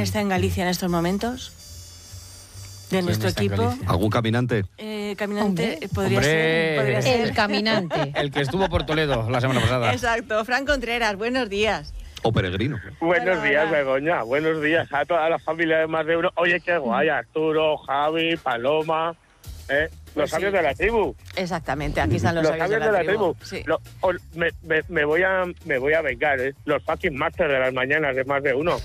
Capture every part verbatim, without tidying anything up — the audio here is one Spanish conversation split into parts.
está en Galicia en estos momentos? De nuestro equipo. ¿Algún caminante? Eh, caminante, Hombre. podría, Hombre. ser, podría ser. El caminante. El que estuvo por Toledo la semana pasada. Exacto. Fran Contreras, buenos días. ¿O peregrino? Buenos Hola, días, hola. Begoña. Buenos días a toda la familia de Más de Uno. Oye, qué guay, Arturo, Javi, Paloma, ¿eh? Los Pues sabios sí. de la tribu. Exactamente, aquí están los, Los sabios de la, tribu. Sí. Lo- o- me, me- me voy a me voy a vengar, ¿eh? Los fucking masters de las mañanas de Más de Uno.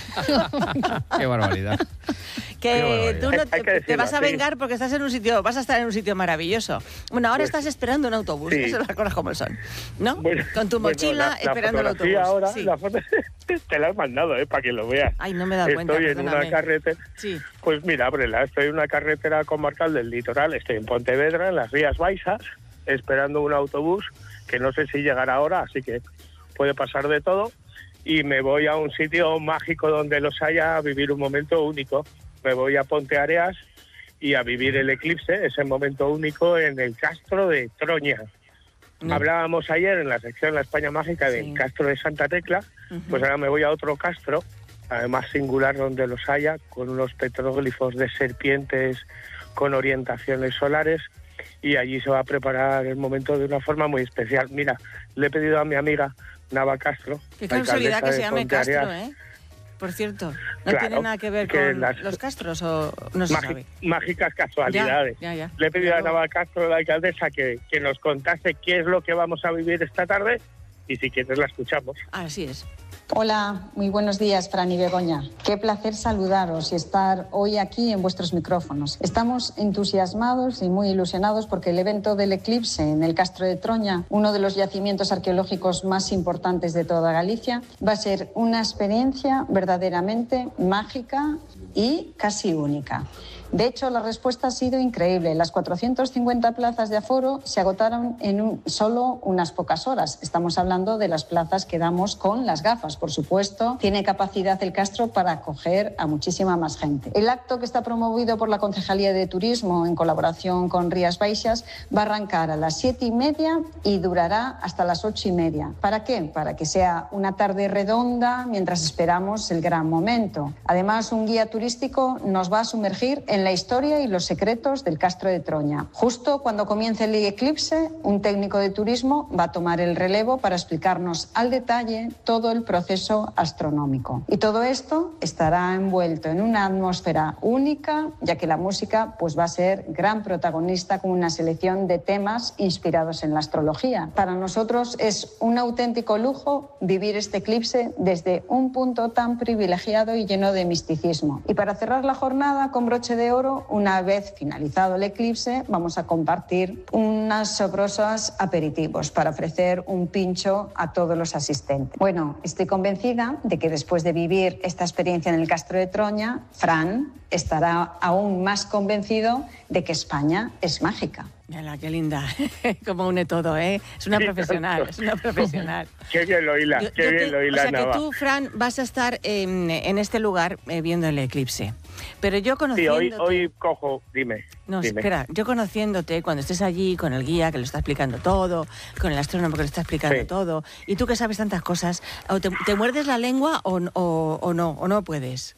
Qué barbaridad. Que Qué barbaridad. tú no Hay te, que te decirlo vas a así. vengar porque estás en un sitio, vas a estar en un sitio maravilloso. Bueno, ahora Pues, estás esperando un autobús, sí. eso las cosas como son, ¿no? Bueno, Con tu bueno, mochila la- la esperando el autobús. fotografía ahora, Sí. la foto- te la has mandado, ¿eh? Para que lo veas. Ay, no me he dado cuenta, Estoy en perdóname. una carretera. Sí. Pues mira, ábrela. Estoy en una carretera comarcal del litoral. Estoy en Pontevedra, en las Rías Baixas, esperando un autobús que no sé si llegará ahora, así que puede pasar de todo. Y me voy a un sitio mágico donde los haya a vivir un momento único. Me voy a Ponteareas y a vivir el eclipse, ese momento único en el Castro de Troña. No. Hablábamos ayer en la sección La España Mágica Sí. del Castro de Santa Tecla, Ujú. pues ahora me voy a otro castro, además singular donde los haya, con unos petróglifos de serpientes con orientaciones solares, y allí se va a preparar el momento de una forma muy especial. Mira, le he pedido a mi amiga Nava Castro, Qué la casualidad alcaldesa que se de llame Ponteareas, Castro, ¿eh? Por cierto, ¿no Claro, tiene nada que ver que con las- los Castros o no se Magi- sabe? mágicas casualidades. Ya, ya, ya. Le he pedido a Pero- Nava Castro, la alcaldesa, que, que nos contase qué es lo que vamos a vivir esta tarde, y si quieres la escuchamos. Así es. Hola, muy buenos días, Fran y Begoña. Qué placer saludaros y estar hoy aquí en vuestros micrófonos. Estamos entusiasmados y muy ilusionados porque el evento del eclipse en el Castro de Troña, uno de los yacimientos arqueológicos más importantes de toda Galicia, va a ser una experiencia verdaderamente mágica y casi única. De hecho, la respuesta ha sido increíble. Las cuatrocientas cincuenta plazas de aforo se agotaron en un, solo unas pocas horas. Estamos hablando de las plazas que damos con las gafas, por supuesto. Tiene capacidad el Castro para acoger a muchísima más gente. El acto, que está promovido por la Concejalía de Turismo en colaboración con Rías Baixas, va a arrancar a las siete y media y durará hasta las ocho y media. ¿Para qué? Para que sea una tarde redonda mientras esperamos el gran momento. Además, un guía turístico nos va a sumergir en la historia y los secretos del Castro de Troña. Justo cuando comience el eclipse, un técnico de turismo va a tomar el relevo para explicarnos al detalle todo el proceso astronómico. Y todo esto estará envuelto en una atmósfera única, ya que la música pues, va a ser gran protagonista con una selección de temas inspirados en la astrología. Para nosotros es un auténtico lujo vivir este eclipse desde un punto tan privilegiado y lleno de misticismo. Y para cerrar la jornada con broche de oro, una vez finalizado el eclipse, vamos a compartir unas sabrosos aperitivos para ofrecer un pincho a todos los asistentes. Bueno, estoy convencida de que después de vivir esta experiencia en el Castro de Troña, Fran estará aún más convencido de que España es mágica. Mira, qué linda. Cómo une todo, ¿eh? Es una Sí, profesional, tanto. es una profesional. Qué bien lo hila, Yo- qué yo bien te- lo hila, o sea, Nava. que tú, Fran, vas a estar en, en este lugar eh, viendo el eclipse. Pero yo Sí, conociéndote... hoy, hoy cojo, dime. No, dime. espera, yo conociéndote, cuando estés allí con el guía que lo está explicando todo, con el astrónomo que lo está explicando Sí. todo, y tú que sabes tantas cosas, ¿o te, te muerdes la lengua o, o, o no? ¿O no puedes?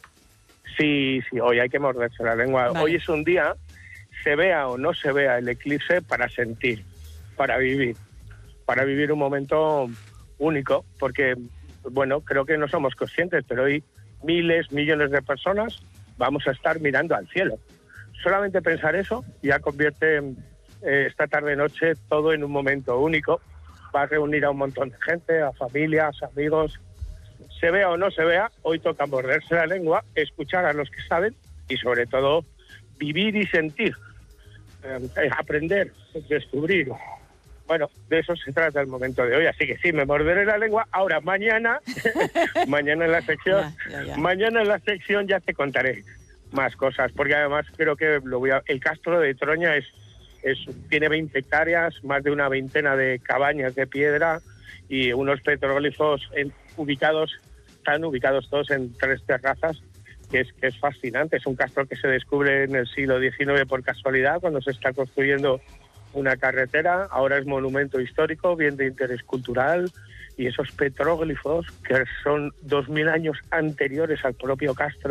Sí, sí, hoy hay que morderse la lengua. Vale. Hoy es un día, se vea o no se vea el eclipse, para sentir, para vivir, para vivir un momento único, porque, bueno, creo que no somos conscientes, pero hoy miles, millones de personas vamos a estar mirando al cielo. Solamente pensar eso ya convierte eh, esta tarde-noche todo en un momento único. Va a reunir a un montón de gente, a familias, amigos. Se vea o no se vea, hoy toca morderse la lengua, escuchar a los que saben y sobre todo vivir y sentir, eh, aprender, descubrir. Bueno, de eso se trata el momento de hoy, así que sí, me morderé la lengua. Ahora, mañana, mañana en la sección, Ya, ya, ya. mañana en la sección ya te contaré más cosas, porque además creo que lo voy a, el Castro de Troña es, es tiene veinte hectáreas, más de una veintena de cabañas de piedra y unos petroglifos en, ubicados, están ubicados todos en tres terrazas, que es, que es fascinante. Es un castro que se descubre en el siglo diecinueve por casualidad, cuando se está construyendo una carretera. Ahora es monumento histórico, bien de interés cultural, y esos petróglifos, que son dos mil años anteriores al propio castro,